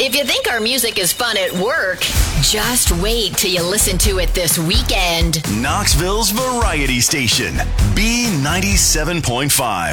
If you think our music is fun at work, just wait till you listen to it this weekend. Knoxville's Variety Station, B97.5.